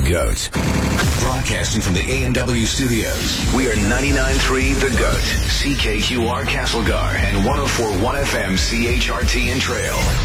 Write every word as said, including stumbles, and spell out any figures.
GOAT. Broadcasting from the A and W studios, we are ninety-nine point three The GOAT, C K Q R Castlegar, and one oh four point one F M C H R T in Trail.